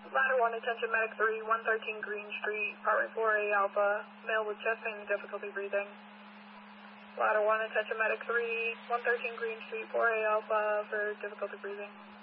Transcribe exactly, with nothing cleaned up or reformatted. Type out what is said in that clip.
Ladder one, attention medic three, one thirteen Green Street, apartment four A Alpha, male with chest pain and difficulty breathing. Ladder one, attention medic three, one thirteen Green Street, four A Alpha for difficulty breathing.